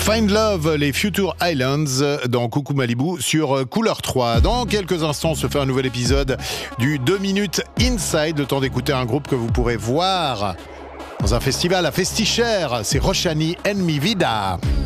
Find Love, les Future Islands dans Coucou Malibu sur Couleur 3. Dans quelques instants, on se fait un nouvel épisode du 2 minutes Inside, le temps d'écouter un groupe que vous pourrez voir dans un festival à Festichère. C'est Rochani En Mi Vida.